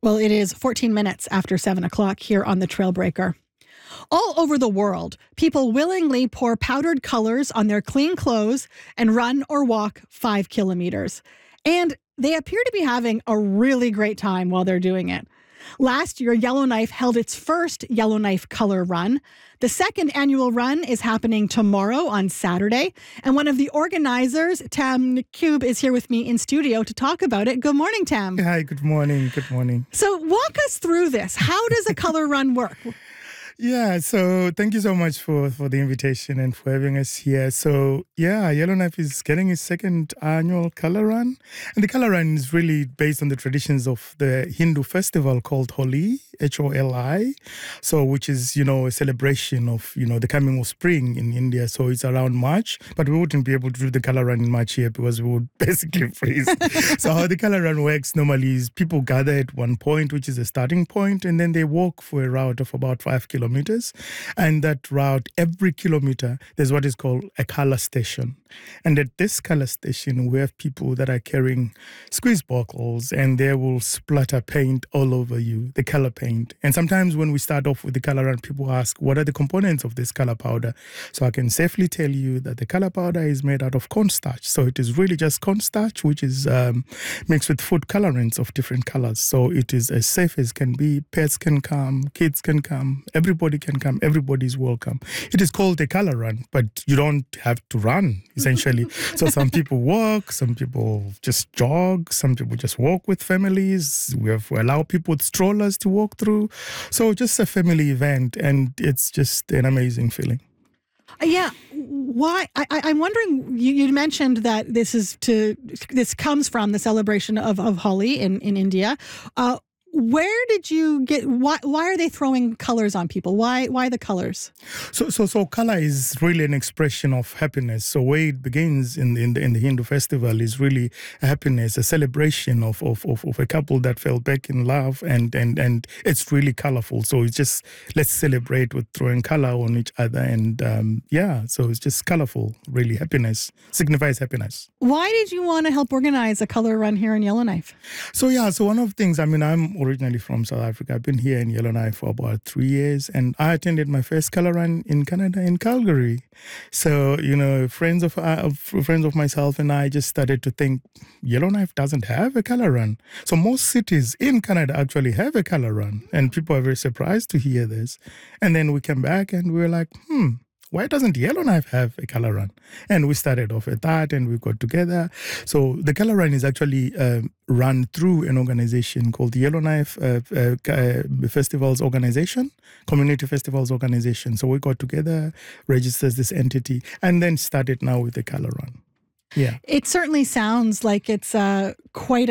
Well, it is 14 minutes after 7 o'clock here on the Trailbreaker. All over the world, people willingly pour powdered colors on their clean clothes and run or walk 5 kilometers. And they appear to be having a really great time while they're doing it. Last year, Yellowknife held its first Yellowknife Color Run. The second annual run is happening tomorrow on Saturday. And one of the organizers, Tam Nakub, is here with me in studio to talk about it. Good morning, Tam. Hi, good morning. Good morning. So walk us through this. How does a color run work? Yeah, so thank you so much for the invitation and for having us here. So yeah, Yellowknife is getting its second annual color run. And the color run is really based on the traditions of the Hindu festival called Holi, Holi. So which is, a celebration of, the coming of spring in India. So it's around March, but we wouldn't be able to do the color run in March here because we would basically freeze. So how the color run works normally is people gather at one point, which is a starting point, and then they walk for a route of about 5 kilometers. And that route, every kilometer, there's what is called a color station. And at this color station, we have people that are carrying squeeze bottles and they will splatter paint all over you, the color paint. And sometimes when we start off with the color run, people ask, what are the components of this color powder? So I can safely tell you that the color powder is made out of cornstarch. So it is really just cornstarch, which is mixed with food colorants of different colors. So it is as safe as can be. Pets can come, kids can come, everybody can come, everybody's welcome. It is called a color run, but you don't have to run, essentially. So some people walk, some people just jog, some people just walk with families. We allow people with strollers to walk through. So just a family event, and it's just an amazing feeling. Yeah. Why? I'm wondering, you mentioned that this comes from the celebration of Holi in India. Where did you get? Why are they throwing colors on people? Why the colors? So color is really an expression of happiness. So where it begins in the Hindu festival is really a happiness, a celebration of a couple that fell back in love, and it's really colorful. So it's just, let's celebrate with throwing color on each other, and so it's just colorful. Really, happiness signifies happiness. Why did you want to help organize a color run here in Yellowknife? So one of the things, I'm originally from South Africa. I've been here in Yellowknife for about 3 years, and I attended my first color run in Canada, in Calgary. So, friends of myself and I just started to think, Yellowknife doesn't have a color run. So most cities in Canada actually have a color run, and people are very surprised to hear this. And then we came back and we were like, why doesn't Yellowknife have a color run? And we started off at that, and we got together. So the color run is actually run through an organization called the Yellowknife Festivals Organization, Community Festivals Organization. So we got together, registered this entity, and then started now with the color run. Yeah, it certainly sounds like it's quite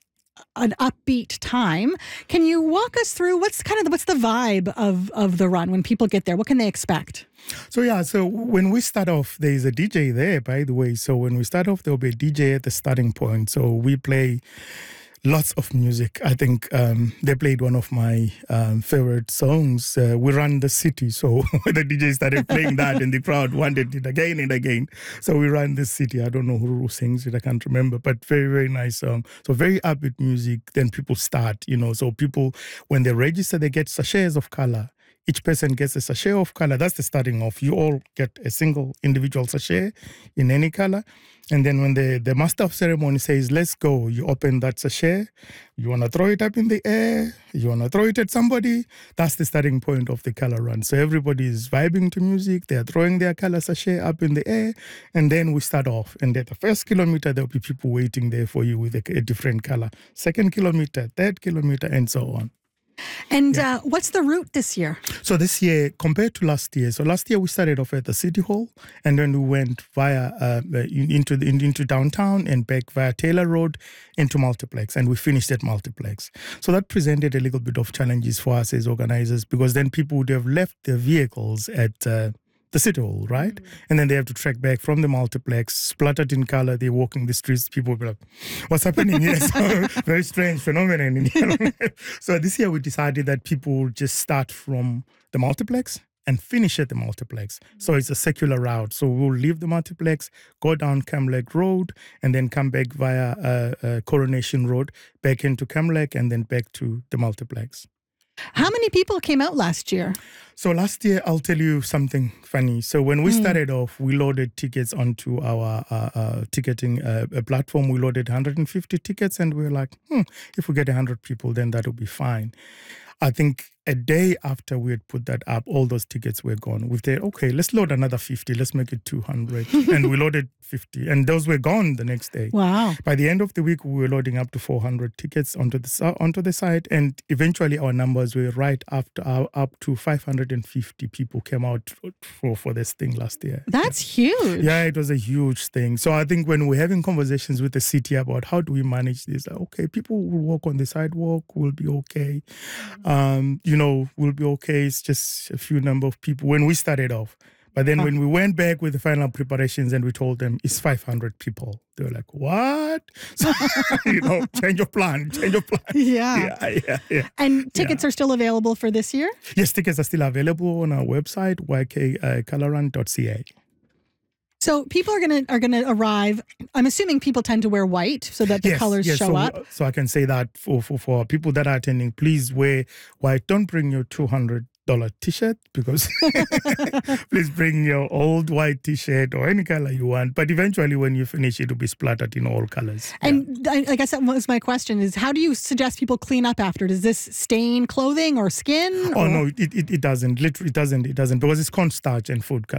an upbeat time. Can you walk us through what's the vibe of the run when people get there? What can they expect? So when we start off, there is a DJ there, by the way. So when we start off, there will be a DJ at the starting point. So we play lots of music. I think they played one of my favorite songs, We Run the City. So the DJ started playing that and the crowd wanted it again and again. So We Run the City. I don't know who sings it. I can't remember, but very, very nice song. So very upbeat music. Then people start, so people, when they register, they get sachets of color. Each person gets a sachet of color. That's the starting off. You all get a single individual sachet in any color. And then when the master of ceremony says, let's go, you open that sachet. You want to throw it up in the air. You want to throw it at somebody. That's the starting point of the color run. So everybody is vibing to music. They are throwing their color sachet up in the air. And then we start off. And at the first kilometer, there will be people waiting there for you with a different color. Second kilometer, third kilometer, and so on. And what's the route this year? So this year, compared to last year, so last year we started off at the City Hall, and then we went via into downtown and back via Taylor Road into Multiplex, and we finished at Multiplex. So that presented a little bit of challenges for us as organizers, because then people would have left their vehicles at the City Hall, right? And then they have to trek back from the Multiplex, splattered in color. They're walking the streets. People will be like, what's happening here? So, very strange phenomenon. So this year we decided that people will just start from the Multiplex and finish at the multiplex. So it's a circular route. So we'll leave the multiplex, go down Camlec Road, and then come back via Coronation Road, back into Camlec, and then back to the multiplex. How many people came out last year? So last year, I'll tell you something funny. So when we started off, we loaded tickets onto our ticketing platform. We loaded 150 tickets, and we were like, if we get 100 people, then that'll be fine. I think a day after we had put that up, all those tickets were gone. We said, okay, let's load another 50. Let's make it 200. And we loaded 50. And those were gone the next day. Wow. By the end of the week, we were loading up to 400 tickets onto the site. And eventually our numbers were right after up to 550 people came out for this thing last year. That's huge. Yeah, it was a huge thing. So I think when we're having conversations with the city about how do we manage this, okay, people will walk on the sidewalk, we'll be okay. We'll be okay. It's just a few number of people when we started off. But then when we went back with the final preparations and we told them it's 500 people, they were like, what? So, change your plan. Yeah. Yeah. And tickets are still available for this year? Yes, tickets are still available on our website, ykcolorrun.ca. So people are gonna arrive. I'm assuming people tend to wear white so that the colors show up. So I can say that for people that are attending, please wear white. Don't bring your $200 t-shirt because please bring your old white t-shirt or any color you want. But eventually when you finish, it'll be splattered in all colors. And I guess that was my question is, how do you suggest people clean up after? Does this stain clothing or skin? Oh, no, it doesn't. Literally, it doesn't because it's cornstarch and food color.